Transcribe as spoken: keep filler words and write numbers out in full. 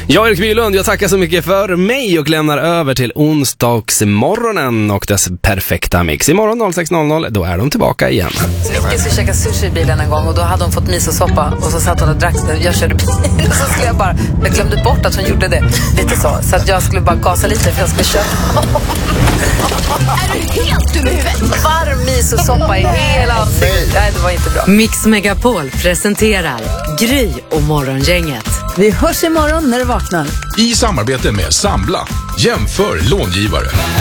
Jag är Erik Bylund, jag tackar så mycket för mig och lämnar över till onsdagsmorgonen och dess perfekta mix. Imorgon noll sex noll noll, då är de tillbaka igen. Jag skulle käka sushi i bilen en gång och då hade hon fått misosoppa och så satt hon och drack den. Jag körde bil och så skulle jag bara, jag glömde bort att hon gjorde det. Lite så, så att jag skulle bara gasa lite för jag skulle köra. Är du helt dum i huvudet? Varm misosoppa i hela ansiktet. Nej, det var inte bra. Mix Megapol presenterar Gry och Morgongänget. Vi hörs imorgon när du vaknar. I samarbete med Sambla. Jämför långivare.